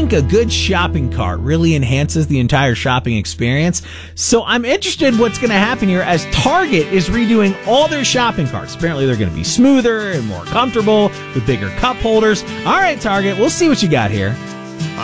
think a good shopping cart really enhances the entire shopping experience. So I'm interested what's going to happen here as Target is redoing all their shopping carts. Apparently they're going to be smoother and more comfortable with bigger cup holders. All right, Target, we'll see what you got here.